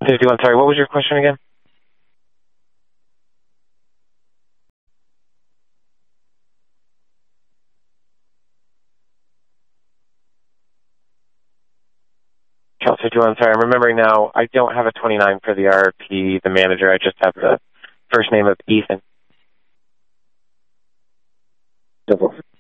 51, sorry, what was your question again? Cal 51, sorry, I'm remembering now. I don't have a 29 for the RP, the manager. I just have the first name of Ethan.